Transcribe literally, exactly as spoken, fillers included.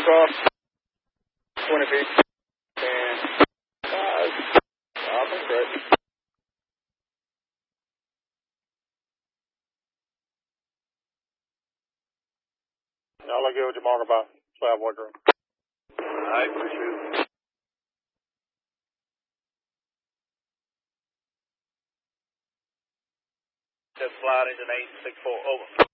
across twenty feet. And uh, I think great. I'll let you with your marker by slab wardrobe. I appreciate it. Just slide into eight six four, over.